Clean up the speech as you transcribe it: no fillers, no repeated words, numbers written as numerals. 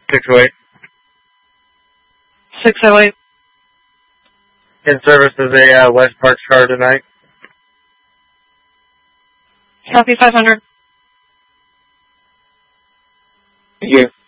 608. 608. In service as a West Park car tonight. Copy 500. Thank you.